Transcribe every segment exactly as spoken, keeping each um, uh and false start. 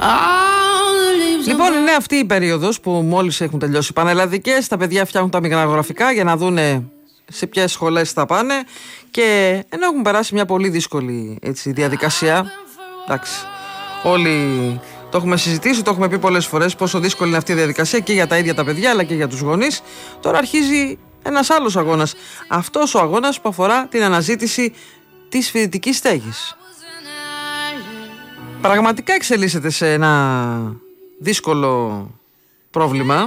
Λοιπόν, είναι αυτή η περίοδος που μόλις έχουν τελειώσει οι πανελλαδικές. Τα παιδιά φτιάχνουν τα μηχανογραφικά για να δούνε σε ποιες σχολές θα πάνε. Και ενώ έχουν περάσει μια πολύ δύσκολη έτσι, διαδικασία. Εντάξει, όλοι το έχουμε συζητήσει, το έχουμε πει πολλές φορές πόσο δύσκολη είναι αυτή η διαδικασία και για τα ίδια τα παιδιά αλλά και για τους γονείς. Τώρα αρχίζει ένας άλλος αγώνας. Αυτός ο αγώνας που αφορά την αναζήτηση της φοιτητικής στέγης. Πραγματικά εξελίσσεται σε ένα δύσκολο πρόβλημα.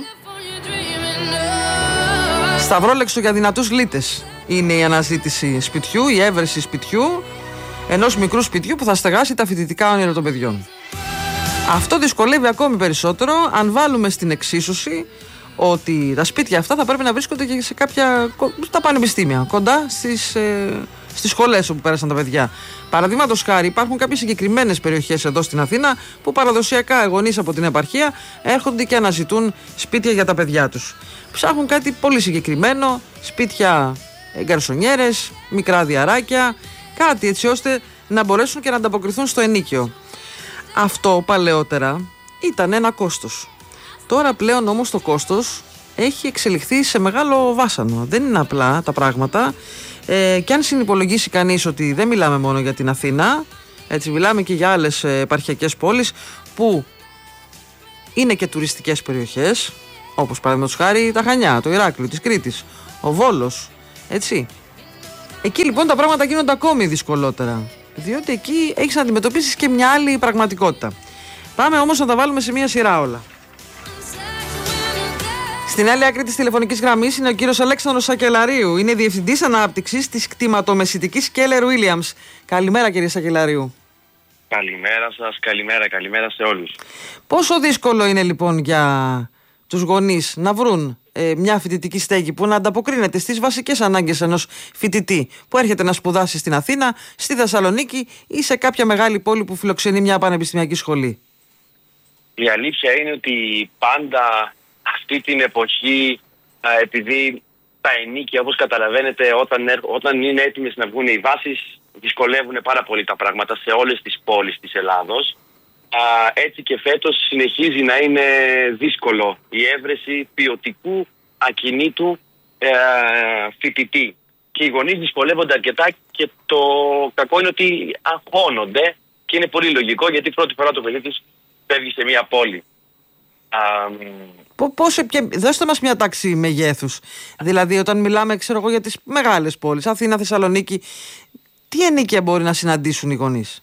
Σταυρόλεξο για δυνατούς λύτες είναι η αναζήτηση σπιτιού, η έβρεση σπιτιού, ενός μικρού σπιτιού που θα στεγάσει τα φοιτητικά όνειρα των παιδιών. Αυτό δυσκολεύει ακόμη περισσότερο αν βάλουμε στην εξίσωση ότι τα σπίτια αυτά θα πρέπει να βρίσκονται και σε κάποια, στα πανεπιστήμια, κοντά στις, ε, στις σχολές όπου πέρασαν τα παιδιά. Παραδείγματος χάρη, υπάρχουν κάποιες συγκεκριμένες περιοχές εδώ στην Αθήνα που παραδοσιακά γονείς από την επαρχία έρχονται και αναζητούν σπίτια για τα παιδιά τους. Ψάχνουν κάτι πολύ συγκεκριμένο, σπίτια γκαρσονιέρες, μικρά διαράκια, κάτι έτσι ώστε να μπορέσουν και να ανταποκριθούν στο ενίκιο. Αυτό παλαιότερα ήταν ένα κόστος. Τώρα πλέον όμως το κόστος έχει εξελιχθεί σε μεγάλο βάσανο. Δεν είναι απλά τα πράγματα. Ε, και αν συνυπολογίσει κανείς ότι δεν μιλάμε μόνο για την Αθήνα, έτσι μιλάμε και για άλλες επαρχιακές πόλεις που είναι και τουριστικές περιοχές, όπως παραδείγματος χάρη τα Χανιά, το Ηράκλειο της Κρήτης, ο Βόλος, έτσι. Εκεί λοιπόν τα πράγματα γίνονται ακόμη δυσκολότερα, διότι εκεί έχεις να αντιμετωπίσεις και μια άλλη πραγματικότητα. Πάμε όμως να τα βάλουμε σε μια σειρά όλα. Στην άλλη άκρη της τηλεφωνικής γραμμής είναι ο κύριος Αλέξανδρος Σακελαρίου. Είναι διευθυντής ανάπτυξης της κτηματομεσητικής Keller Williams. Καλημέρα κύριε Σακελαρίου. Καλημέρα σας, καλημέρα, καλημέρα σε όλους. Πόσο δύσκολο είναι λοιπόν για τους γονείς να βρουν ε, μια φοιτητική στέγη που να ανταποκρίνεται στις βασικές ανάγκες ενός φοιτητή που έρχεται να σπουδάσει στην Αθήνα, στη Θεσσαλονίκη ή σε κάποια μεγάλη πόλη που φιλοξενεί μια πανεπιστημιακή σχολή? Η αλήθεια είναι ότι πάντα αυτή την εποχή, επειδή τα ενίκια, όπως καταλαβαίνετε, όταν, όταν είναι έτοιμες να βγουν οι βάσεις, δυσκολεύουν πάρα πολύ τα πράγματα σε όλες τις πόλεις της Ελλάδος. Έτσι και φέτος συνεχίζει να είναι δύσκολο η έβρεση ποιοτικού ακινήτου ε, φοιτητή. Και οι γονείς δυσκολεύονται αρκετά και το κακό είναι ότι αγχώνονται και είναι πολύ λογικό γιατί πρώτη φορά το παιδί τους φεύγει σε μια πόλη. Πώς, δώστε μας μια τάξη μεγέθους. Δηλαδή όταν μιλάμε ξέρω εγώ, για τις μεγάλες πόλεις, Αθήνα, Θεσσαλονίκη, τι ενίκια μπορεί να συναντήσουν οι γονείς?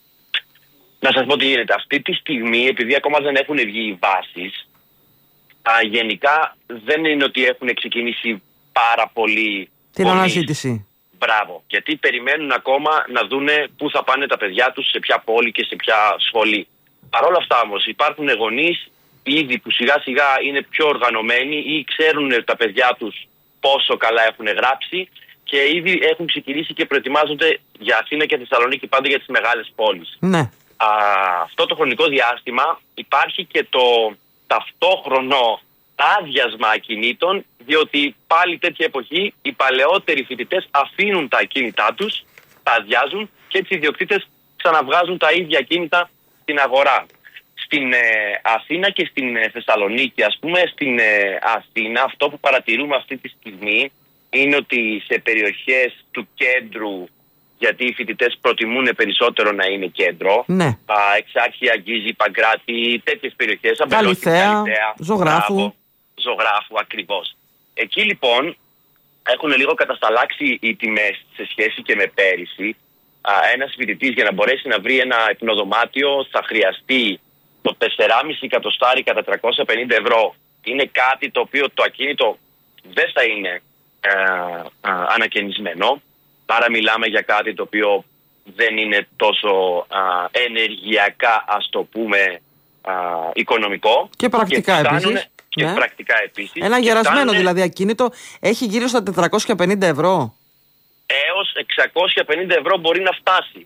Να σας πω τι γίνεται. Αυτή τη στιγμή, επειδή ακόμα δεν έχουν βγει οι βάσεις, α, γενικά δεν είναι ότι έχουν ξεκινήσει πάρα πολύ την αναζήτηση. Μπράβο. Γιατί περιμένουν ακόμα να δούνε πού θα πάνε τα παιδιά τους, σε ποια πόλη και σε ποια σχολή. Παρ' όλα αυτά όμως υπάρχουν γονείς ήδη που σιγά σιγά είναι πιο οργανωμένοι ή ξέρουν τα παιδιά τους πόσο καλά έχουν γράψει και ήδη έχουν ξεκινήσει και προετοιμάζονται για Αθήνα και Θεσσαλονίκη, πάντα για τις μεγάλες πόλεις. Ναι. Α, αυτό το χρονικό διάστημα υπάρχει και το ταυτόχρονο άδειασμα ακινήτων, διότι πάλι τέτοια εποχή οι παλαιότεροι φοιτητές αφήνουν τα ακίνητά τους, τα αδειάζουν και έτσι οι ιδιοκτήτες ξαναβγάζουν τα ίδια ακίνητα στην αγορά. Στην ε, Αθήνα και στην ε, Θεσσαλονίκη, ας πούμε, στην ε, Αθήνα αυτό που παρατηρούμε αυτή τη στιγμή είναι ότι σε περιοχές του κέντρου, γιατί οι φοιτητές προτιμούν περισσότερο να είναι κέντρο, ναι. Α, Εξάρχη, Αγγίζη, Παγκράτη, τέτοιες περιοχές, Καλυθέα, Ζωγράφου. Μπράβο, Ζωγράφου, ακριβώς. Εκεί λοιπόν έχουν λίγο κατασταλάξει οι τιμές σε σχέση και με πέρυσι. Α, ένας φοιτητής για να μπορέσει να βρει ένα υπνοδωμάτιο θα χρειαστεί το τεσσεράμισι εκατοστάρι κατά τριακόσια πενήντα ευρώ. Είναι κάτι το οποίο το ακίνητο δεν θα είναι ε, ε, ανακαινισμένο. Άρα μιλάμε για κάτι το οποίο δεν είναι τόσο α, ενεργειακά, ας το πούμε, α, οικονομικό. Και πρακτικά και φτάνουν, επίσης. Και ναι. πρακτικά επίσης. Ένα και γερασμένο φτάνουν, δηλαδή ακίνητο έχει γύρω στα τετρακόσια πενήντα ευρώ. Έως εξακόσια πενήντα ευρώ μπορεί να φτάσει.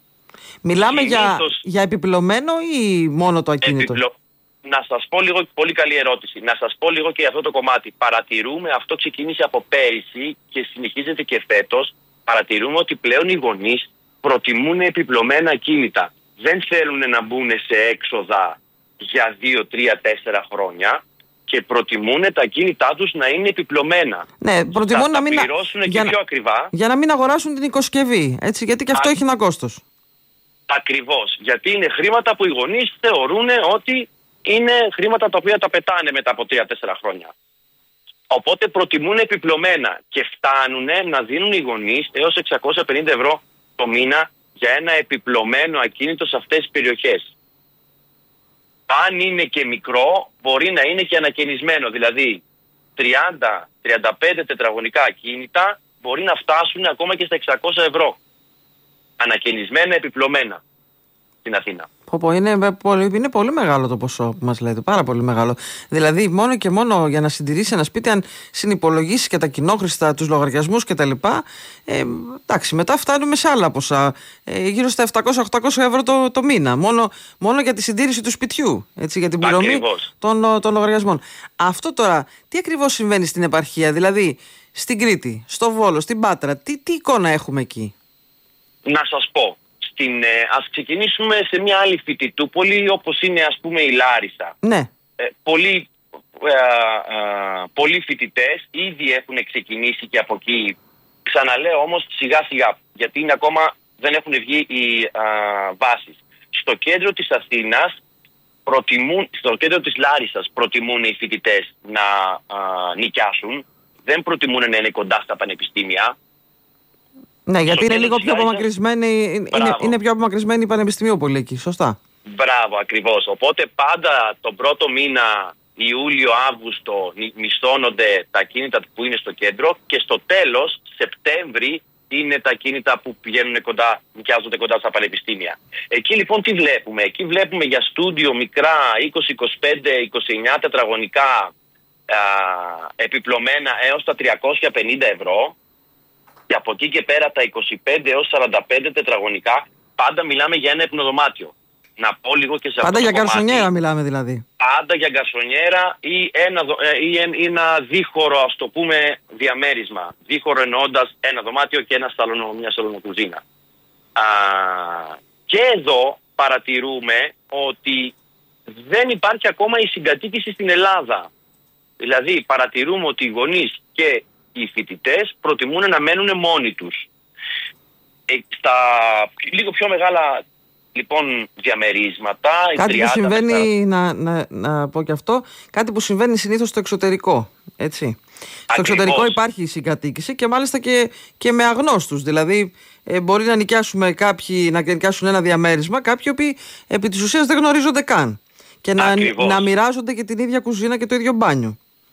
Μιλάμε για, για επιπλωμένο ή μόνο το ακίνητο? Επιπλω... Να σας πω λίγο, πολύ καλή ερώτηση. Να σας πω λίγο και για αυτό το κομμάτι. Παρατηρούμε, αυτό ξεκίνησε από πέρυσι και συνεχίζεται και φέτος. Παρατηρούμε ότι πλέον οι γονείς προτιμούν επιπλωμένα ακίνητα. Δεν θέλουν να μπουν σε έξοδα για δύο, τρία, τέσσερα χρόνια και προτιμούν τα ακίνητά τους να είναι επιπλωμένα. Ναι, προτιμούν θα να μην πληρώσουν για, και πιο ακριβά. Για να μην αγοράσουν την οικοσκευή, έτσι, γιατί και αυτό Α... έχει ένα κόστος. Ακριβώς, γιατί είναι χρήματα που οι γονείς θεωρούν ότι είναι χρήματα τα οποία τα πετάνε μετά από τρία τέσσερα χρόνια. Οπότε προτιμούν επιπλωμένα και φτάνουν να δίνουν οι γονείς έως εξακόσια πενήντα ευρώ το μήνα για ένα επιπλωμένο ακίνητο σε αυτές τις περιοχές. Αν είναι και μικρό, μπορεί να είναι και ανακαινισμένο. Δηλαδή τριάντα με τριάντα πέντε τετραγωνικά ακίνητα μπορεί να φτάσουν ακόμα και στα εξακόσια ευρώ. Ανακαινισμένα, επιπλωμένα στην Αθήνα. Πω, είναι, πολύ, είναι πολύ μεγάλο το ποσό που μας λέτε, πάρα πολύ μεγάλο. Δηλαδή μόνο και μόνο για να συντηρήσει ένα σπίτι, αν συνυπολογίσει και τα κοινόχρηστα, τους λογαριασμούς κτλ. Ε, εντάξει, μετά φτάνουμε σε άλλα ποσά, ε, γύρω στα επτακόσια με οχτακόσια ευρώ το, το μήνα, μόνο, μόνο για τη συντήρηση του σπιτιού, έτσι, για την πληρωμή των, των λογαριασμών. Αυτό τώρα, τι ακριβώς συμβαίνει στην επαρχία, δηλαδή στην Κρήτη, στο Βόλο, στην Πάτρα, τι, τι εικόνα έχουμε εκεί? Να σας πω. Στην, ε, ας ξεκινήσουμε σε μια άλλη φοιτητούπολη όπως είναι ας πούμε η Λάρισα. Ναι. Ε, πολλοί, ε, ε, πολλοί φοιτητές ήδη έχουν ξεκινήσει και από εκεί. Ξαναλέω όμως σιγά σιγά, γιατί είναι ακόμα δεν έχουν βγει οι ε, βάσεις. Στο κέντρο της Αθήνας, προτιμούν, στο κέντρο της Λάρισσας προτιμούν οι φοιτητές να ε, νοικιάσουν. Δεν προτιμούν να είναι κοντά στα πανεπιστήμια. Ναι, γιατί είναι λίγο πιο απομακρυσμένη, είναι, είναι πιο απομακρυσμένη η πανεπιστημιόπολη εκεί, σωστά. Μπράβο, ακριβώς. Οπότε πάντα τον πρώτο μήνα, Ιούλιο-Αύγουστο, μισθώνονται τα κίνητα που είναι στο κέντρο και στο τέλος, Σεπτέμβρη, είναι τα κίνητα που πηγαίνουν κοντά, νοικιάζονται κοντά στα πανεπιστήμια. Εκεί λοιπόν τι βλέπουμε? Εκεί βλέπουμε για στούντιο μικρά είκοσι, είκοσι πέντε, είκοσι εννιά τετραγωνικά α, επιπλωμένα έως τα τριακόσια πενήντα ευρώ. Και από εκεί και πέρα τα είκοσι πέντε έως σαράντα πέντε τετραγωνικά πάντα μιλάμε για ένα υπνοδωμάτιο. Να πω λίγο και σε πάντα αυτό για το κομμάτι. γκαρσονιέρα μιλάμε δηλαδή. Πάντα για γκαρσονιέρα ή ένα, ή ένα δίχωρο, ας το πούμε, διαμέρισμα. Δίχωρο εννοώντας ένα δωμάτιο και ένα σαλονο, μια σαλονοκουζίνα. Α, και εδώ παρατηρούμε ότι δεν υπάρχει ακόμα η συγκατοίκηση στην Ελλάδα. Δηλαδή παρατηρούμε ότι οι γονείς και οι φοιτητές προτιμούν να μένουν μόνοι τους. Ε, στα λίγο πιο μεγάλα λοιπόν διαμερίσματα, κάτι τριάντα, που συμβαίνει, τέσσερα... να, να, να πω και αυτό, κάτι που συμβαίνει συνήθως στο εξωτερικό, έτσι. Ακριβώς. Στο εξωτερικό υπάρχει η συγκατοίκηση και μάλιστα και, και με αγνώστους. Δηλαδή ε, μπορεί να νοικιάσουμε κάποιοι, να νοικιάσουν ένα διαμέρισμα, κάποιοι οποίοι επί της ουσίας δεν γνωρίζονται καν. Και να, να μοιράζονται και την ίδια κουζίνα και το ίδιο μπάνιο.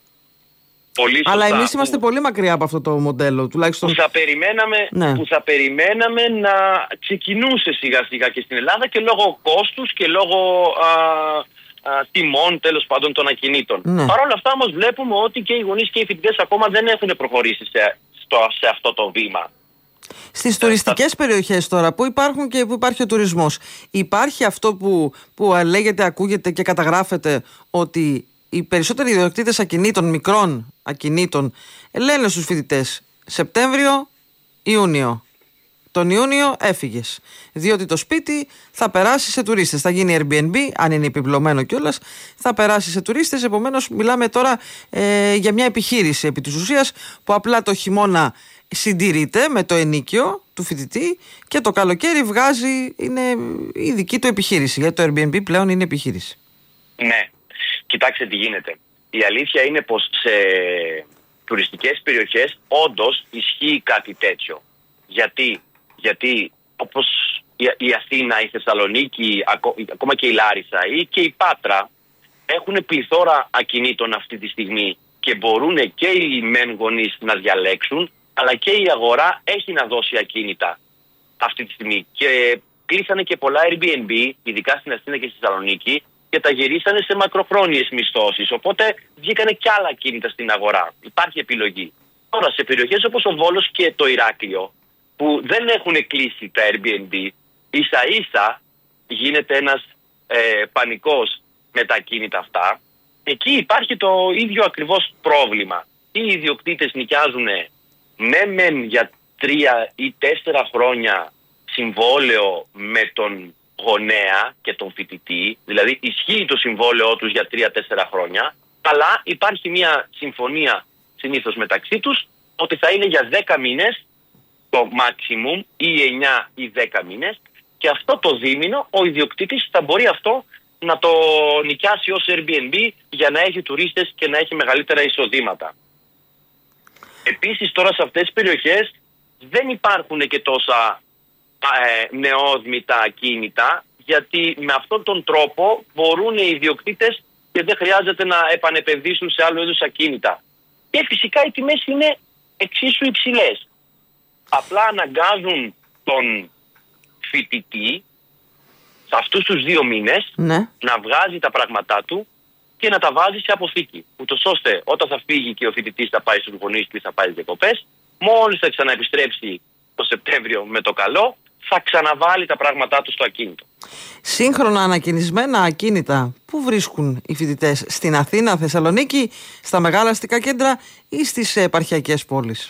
Πολύ σωστά. Αλλά εμείς είμαστε που... πολύ μακριά από αυτό το μοντέλο, τουλάχιστον. Που θα περιμέναμε, ναι. που θα περιμέναμε να ξεκινούσε σιγά σιγά και στην Ελλάδα και λόγω κόστους και λόγω α, α, τιμών τέλος πάντων των ακινήτων. Ναι. Παρ' όλα αυτά όμως βλέπουμε ότι και οι γονείς και οι φοιτητές ακόμα δεν έχουν προχωρήσει σε, στο, σε αυτό το βήμα. Στις τουριστικές θα... περιοχές τώρα που υπάρχουν και που υπάρχει ο τουρισμός, υπάρχει αυτό που, που λέγεται, ακούγεται και καταγράφεται ότι οι περισσότεροι ιδιοκτήτες ακινήτων, μικρών ακινήτων, λένε στους φοιτητές Σεπτέμβριο, Ιούνιο. Τον Ιούνιο έφυγες. Διότι το σπίτι θα περάσει σε τουρίστες. Θα γίνει Airbnb, αν είναι επιπλωμένο κιόλας, θα περάσει σε τουρίστες. Επομένως, μιλάμε τώρα ε, για μια επιχείρηση επί της ουσίας που απλά το χειμώνα συντηρείται με το ενοίκιο του φοιτητή και το καλοκαίρι βγάζει, είναι η δική του επιχείρηση. Γιατί το Airbnb πλέον είναι επιχείρηση. Ναι. Κοιτάξτε τι γίνεται. Η αλήθεια είναι πως σε τουριστικές περιοχές όντως ισχύει κάτι τέτοιο. Γιατί, γιατί όπως η Αθήνα, η Θεσσαλονίκη, ακόμα και η Λάρισα ή και η Πάτρα έχουν πληθώρα ακινήτων αυτή τη στιγμή και μπορούν και οι μεν γονείς να διαλέξουν, αλλά και η αγορά έχει να δώσει ακίνητα αυτή τη στιγμή. Και κλείσανε και πολλά Airbnb, ειδικά στην Αθήνα και στη Θεσσαλονίκη, και τα γυρίσανε σε μακροχρόνιες μισθώσεις. Οπότε βγήκανε κι άλλα κίνητα στην αγορά. Υπάρχει επιλογή. Τώρα σε περιοχές όπως ο Βόλος και το Ηράκλειο, που δεν έχουν κλείσει τα Airbnb, ίσα ίσα γίνεται ένας ε, πανικός με τα κίνητα αυτά. Εκεί υπάρχει το ίδιο ακριβώς πρόβλημα. Οι ιδιοκτήτες νοικιάζουν ναι μεν για τρία ή τέσσερα χρόνια συμβόλαιο με τον γονέα και τον φοιτητή, δηλαδή ισχύει το συμβόλαιό τους για τρία τέσσερα χρόνια, αλλά υπάρχει μια συμφωνία συνήθως μεταξύ τους ότι θα είναι για δέκα μήνες το maximum ή εννιά ή δέκα μήνες, και αυτό το δίμηνο ο ιδιοκτήτης θα μπορεί αυτό να το νοικιάσει ως Airbnb για να έχει τουρίστες και να έχει μεγαλύτερα εισοδήματα. Επίσης τώρα σε αυτές τις περιοχές δεν υπάρχουν και τόσα ε, νεόδμητα ακίνητα, γιατί με αυτόν τον τρόπο μπορούν οι ιδιοκτήτες και δεν χρειάζεται να επανεπενδύσουν σε άλλου είδους ακίνητα. Και φυσικά οι τιμές είναι εξίσου υψηλές. Απλά αναγκάζουν τον φοιτητή σε αυτούς τους δύο μήνες ναι. να βγάζει τα πράγματά του και να τα βάζει σε αποθήκη. Ούτως ώστε όταν θα φύγει και ο φοιτητής θα πάει στους γονείς του ή θα πάει διακοπές, μόλις θα ξαναεπιστρέψει το Σεπτέμβριο με το καλό, θα ξαναβάλει τα πράγματά του στο ακίνητο. Σύγχρονα ανακοινισμένα ακίνητα, πού βρίσκουν οι φοιτητές? Στην Αθήνα, Θεσσαλονίκη, στα μεγάλα αστικά κέντρα ή στις επαρχιακές πόλεις?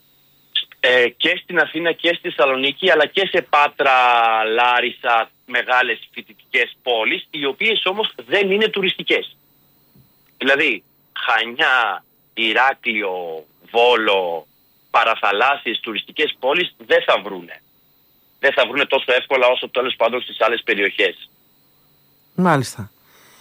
Ε, και στην Αθήνα και στη Θεσσαλονίκη, αλλά και σε Πάτρα, Λάρισα, μεγάλες φοιτητικές πόλεις, οι οποίες όμως δεν είναι τουριστικές. Δηλαδή Χανιά, Ηράκλειο, Βόλο, παραθαλάσσιες τουριστικές πόλεις δεν θα βρούνε. Δεν θα βρούνε τόσο εύκολα όσο τέλος πάντων στις άλλες περιοχές. Μάλιστα.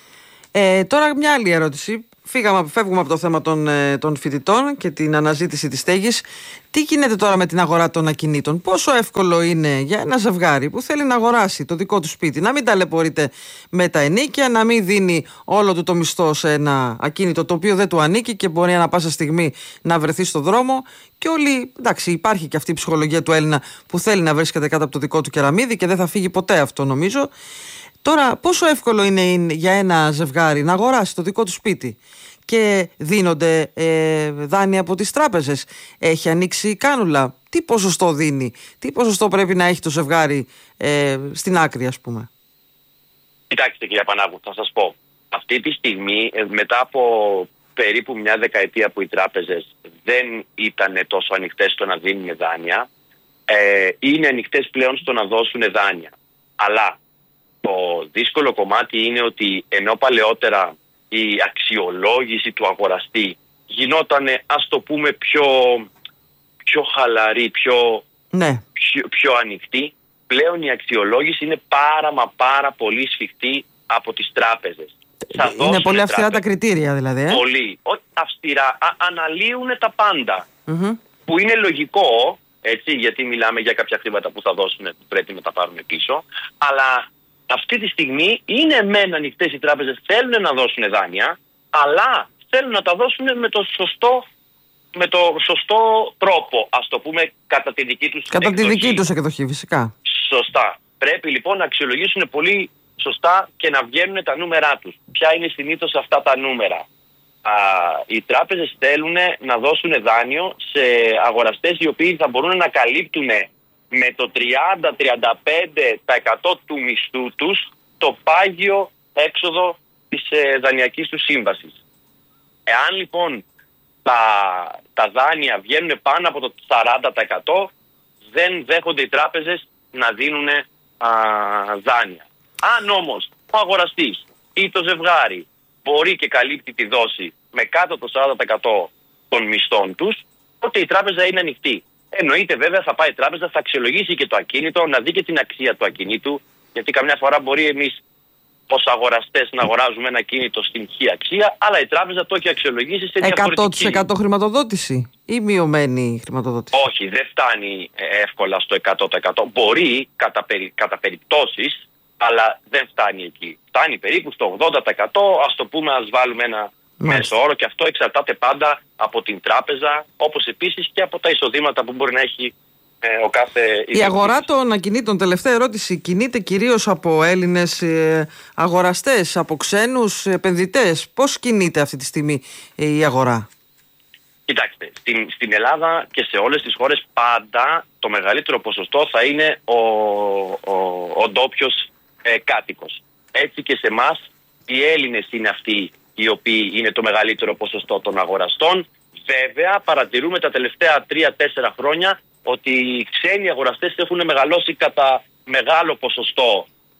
Ε, τώρα μια άλλη ερώτηση. Φύγαμε, φεύγουμε από το θέμα των, ε, των φοιτητών και την αναζήτηση της στέγης. Τι γίνεται τώρα με την αγορά των ακινήτων? Πόσο εύκολο είναι για ένα ζευγάρι που θέλει να αγοράσει το δικό του σπίτι να μην ταλαιπωρείται με τα ενοίκια, να μην δίνει όλο του το μισθό σε ένα ακίνητο το οποίο δεν του ανήκει και μπορεί ανά πάσα στιγμή να βρεθεί στο δρόμο? Και όλοι, εντάξει, υπάρχει και αυτή η ψυχολογία του Έλληνα που θέλει να βρίσκεται κάτω από το δικό του κεραμίδι και δεν θα φύγει ποτέ αυτό, νομίζω. Τώρα, πόσο εύκολο είναι για ένα ζευγάρι να αγοράσει το δικό του σπίτι? Και δίνονται ε, δάνεια από τις τράπεζες? Έχει ανοίξει η κάνουλα? Τι ποσοστό δίνει? Τι ποσοστό πρέπει να έχει το ζευγάρι ε, στην άκρη, ας πούμε? Κοιτάξτε κυρία Πανάγου, θα σας πω. Αυτή τη στιγμή, μετά από περίπου μια δεκαετία που οι τράπεζες δεν ήταν τόσο ανοιχτές στο να δίνουν δάνεια, ε, είναι ανοιχτές πλέον στο να δώσουν δάνεια. Αλλά το δύσκολο κομμάτι είναι ότι ενώ παλαιότερα η αξιολόγηση του αγοραστή γινόταν, ας το πούμε, πιο, πιο χαλαρή, πιο, ναι. πιο, πιο ανοιχτή, πλέον η αξιολόγηση είναι πάρα μα πάρα πολύ σφιχτή από τις τράπεζες. Είναι πολύ αυστηρά τράπεζες. Τα κριτήρια δηλαδή. Ε? Πολύ. Όχι αυστηρά, α, αναλύουν τα πάντα. Mm-hmm. Που είναι λογικό, έτσι, γιατί μιλάμε για κάποια χρήματα που θα δώσουν, που πρέπει να τα πάρουν πίσω, αλλά αυτή τη στιγμή είναι μεν ανοιχτές οι τράπεζες, θέλουν να δώσουν δάνεια, αλλά θέλουν να τα δώσουν με το σωστό, με το σωστό τρόπο, ας το πούμε, κατά τη δική τους κατά εκδοχή. τη δική τους εκδοχή, φυσικά. Σωστά. Πρέπει λοιπόν να αξιολογήσουν πολύ σωστά και να βγαίνουν τα νούμερά τους. Ποια είναι συνήθως αυτά τα νούμερα? Α, οι τράπεζες θέλουν να δώσουν δάνειο σε αγοραστές οι οποίοι θα μπορούν να καλύπτουν με το τριάντα με τριάντα πέντε τοις εκατό του μισθού τους το πάγιο έξοδο της ε, δανειακής τους σύμβασης. Εάν λοιπόν τα, τα δάνεια βγαίνουν πάνω από το σαράντα τοις εκατό, δεν δέχονται οι τράπεζες να δίνουν α, δάνεια. Αν όμως ο αγοραστής ή το ζευγάρι μπορεί και καλύπτει τη δόση με κάτω το σαράντα τοις εκατό των μισθών τους, τότε η τράπεζα είναι ανοιχτή. Εννοείται βέβαια θα πάει η τράπεζα, θα αξιολογήσει και το ακίνητο, να δει και την αξία του ακινήτου, γιατί καμιά φορά μπορεί εμείς ως αγοραστές να αγοράζουμε ένα ακίνητο στην χ αξία, αλλά η τράπεζα το έχει αξιολογήσει σε διαφορετική. εκατό τοις εκατό χρηματοδότηση ή μειωμένη χρηματοδότηση? Όχι, δεν φτάνει εύκολα στο εκατό τοις εκατό. Μπορεί κατά, περι, κατά περιπτώσεις, αλλά δεν φτάνει εκεί. Φτάνει περίπου στο ογδόντα τοις εκατό, ας το πούμε, ας βάλουμε ένα μέσο όρο, και αυτό εξαρτάται πάντα από την τράπεζα, όπως επίσης και από τα εισοδήματα που μπορεί να έχει ε, ο κάθε ιδιοκτήτης. Η αγορά των ακινήτων, τελευταία ερώτηση, κινείται κυρίως από Έλληνες ε, αγοραστές, από ξένους επενδυτές? Πώς κινείται αυτή τη στιγμή ε, η αγορά? Κοιτάξτε, στην, στην Ελλάδα και σε όλες τις χώρες πάντα το μεγαλύτερο ποσοστό θα είναι ο, ο, ο ντόπιος ε, κάτοικος. Έτσι και σε εμάς οι Έλληνες είναι αυτοί οι οποίοι είναι το μεγαλύτερο ποσοστό των αγοραστών. Βέβαια, παρατηρούμε τα τελευταία τρία τέσσερα χρόνια ότι οι ξένοι αγοραστές έχουν μεγαλώσει κατά μεγάλο ποσοστό α,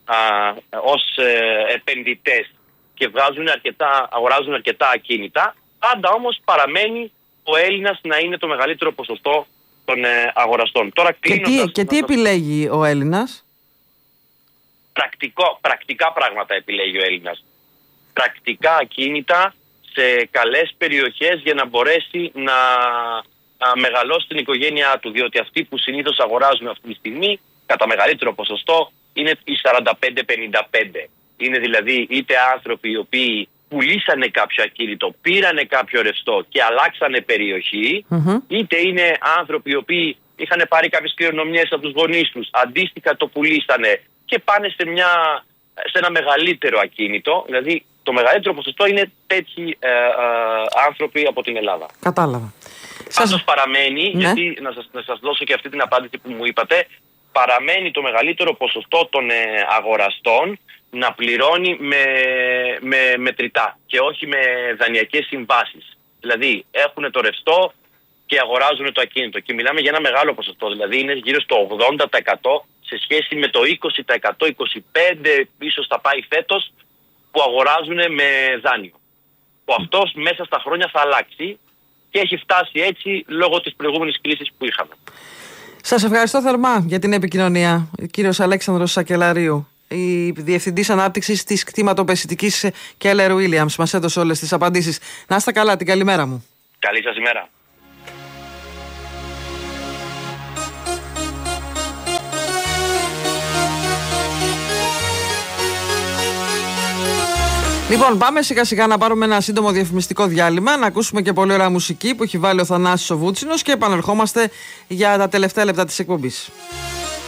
ως ε, επενδυτές και βγάζουν αρκετά, αγοράζουν αρκετά ακίνητα, πάντα όμως παραμένει ο Έλληνας να είναι το μεγαλύτερο ποσοστό των ε, αγοραστών. Τώρα, και τι, και τι επιλέγει ο Έλληνας? Πρακτικό, πρακτικά πράγματα επιλέγει ο Έλληνας. Πρακτικά ακίνητα σε καλές περιοχές για να μπορέσει να, να μεγαλώσει την οικογένειά του. Διότι αυτοί που συνήθως αγοράζουν αυτή τη στιγμή, κατά μεγαλύτερο ποσοστό, είναι οι σαράντα πέντε πενήντα πέντε. Είναι δηλαδή είτε άνθρωποι οι οποίοι πουλήσανε κάποιο ακίνητο, πήρανε κάποιο ρευστό και αλλάξανε περιοχή, mm-hmm. είτε είναι άνθρωποι οι οποίοι είχαν πάρει κάποιες κληρονομιές από τους γονείς τους, αντίστοιχα το πουλήσανε και πάνε σε, μια, σε ένα μεγαλύτερο ακίνητο. Δηλαδή το μεγαλύτερο ποσοστό είναι τέτοιοι ε, ε, άνθρωποι από την Ελλάδα. Κατάλαβα. Πάντως σας... παραμένει, ναι. γιατί να σας, να σας δώσω και αυτή την απάντηση που μου είπατε, παραμένει το μεγαλύτερο ποσοστό των ε, αγοραστών να πληρώνει με, με μετρητά και όχι με δανειακές συμβάσεις. Δηλαδή έχουν το ρευστό και αγοράζουν το ακίνητο. Και μιλάμε για ένα μεγάλο ποσοστό, δηλαδή είναι γύρω στο ογδόντα τοις εκατό σε σχέση με το είκοσι τοις εκατό, είκοσι πέντε τοις εκατό ίσως θα πάει φέτος, που αγοράζουν με δάνειο. Που αυτός μέσα στα χρόνια θα αλλάξει και έχει φτάσει έτσι λόγω της προηγούμενης κρίσης που είχαμε. Σας ευχαριστώ θερμά για την επικοινωνία, κύριος Αλέξανδρος Σακελαρίου, η Διευθυντής Ανάπτυξης της κτηματοπαισθητικής Keller Williams. Μας έδωσε όλες τις απαντήσεις. Να είστε καλά, την καλημέρα μου. Καλή σας ημέρα. Λοιπόν, πάμε σιγά σιγά να πάρουμε ένα σύντομο διαφημιστικό διάλειμμα, να ακούσουμε και πολύ ωραία μουσική που έχει βάλει ο Θανάσης ο Βούτσινος και επανερχόμαστε για τα τελευταία λεπτά της εκπομπής.